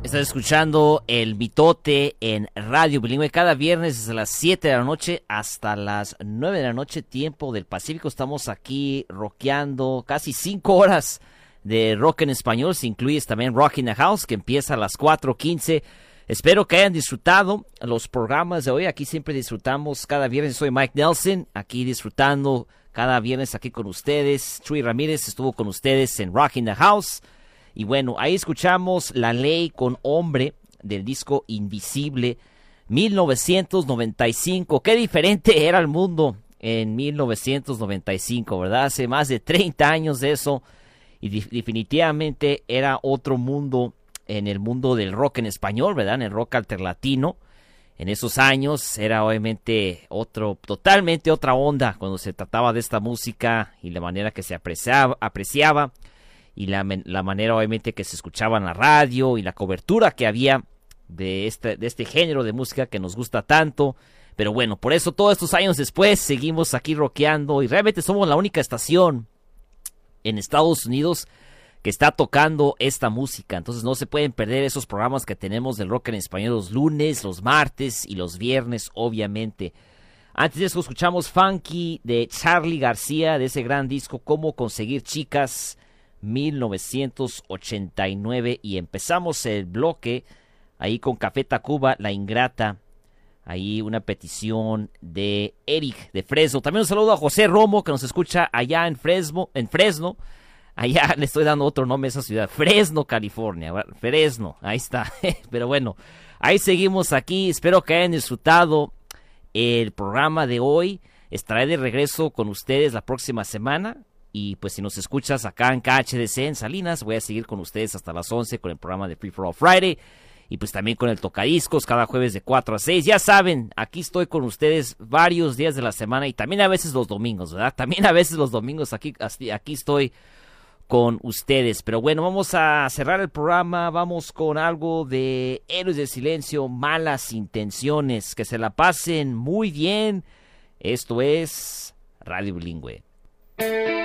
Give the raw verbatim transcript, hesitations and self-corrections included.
Estás escuchando El Mitote en Radio Bilingüe cada viernes desde las siete de la noche hasta las nueve de la noche, tiempo del Pacífico. Estamos aquí rockeando casi cinco horas de rock en español. Se incluye también Rock in the House, que empieza a las cuatro quince. Espero que hayan disfrutado los programas de hoy. Aquí siempre disfrutamos cada viernes. Soy Mike Nelson, aquí disfrutando cada viernes aquí con ustedes. Chuy Ramírez estuvo con ustedes en Rock in the House. Y bueno, ahí escuchamos La Ley con Hombre del disco Invisible, mil novecientos noventa y cinco. Qué diferente era el mundo en mil novecientos noventa y cinco, ¿verdad? Hace más de treinta años de eso. Y di- definitivamente era otro mundo en el mundo del rock en español, ¿verdad? En el rock alternativo. En esos años era obviamente otro, totalmente otra onda cuando se trataba de esta música y la manera que se apreciaba, apreciaba. Y la, la manera obviamente que se escuchaba en la radio y la cobertura que había de este, de este género de música que nos gusta tanto. Pero bueno, por eso todos estos años después seguimos aquí rockeando y realmente somos la única estación en Estados Unidos que está tocando esta música. Entonces no se pueden perder esos programas que tenemos del rock en español los lunes, los martes y los viernes, obviamente. Antes de eso escuchamos Funky de Charly García, de ese gran disco Cómo Conseguir Chicas, mil novecientos ochenta y nueve, y empezamos el bloque ahí con Café Tacuba, La Ingrata, ahí una petición de Eric de Fresno. También un saludo a José Romo que nos escucha allá en Fresno, en Fresno, allá le estoy dando otro nombre a esa ciudad, Fresno, California, Fresno, ahí está. Pero bueno, ahí seguimos aquí, espero que hayan disfrutado el programa de hoy. Estaré de regreso con ustedes la próxima semana. Y pues si nos escuchas acá en K H D C en Salinas, voy a seguir con ustedes hasta las once con el programa de Free for All Friday. Y pues también con el Tocadiscos cada jueves de cuatro a seis. Ya saben, aquí estoy con ustedes varios días de la semana y también a veces los domingos, ¿verdad? También a veces los domingos aquí, aquí estoy con ustedes. Pero bueno, vamos a cerrar el programa. Vamos con algo de Héroes del Silencio, Malas Intenciones. Que se la pasen muy bien. Esto es Radio Bilingüe.